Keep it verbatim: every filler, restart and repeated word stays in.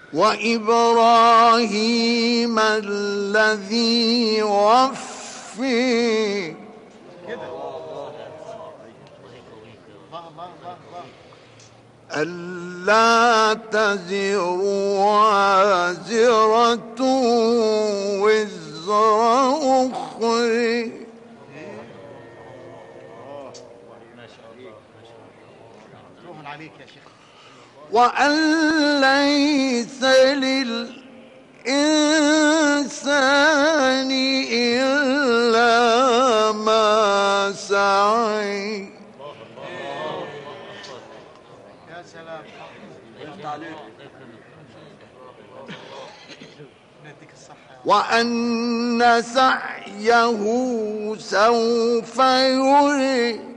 وإبراهيم الذي وفي ألا تزر وازرة وزر أخرى وأن ليس للإنسان إلا ما سعى. يا سلام. وأن سعيه سوف يرى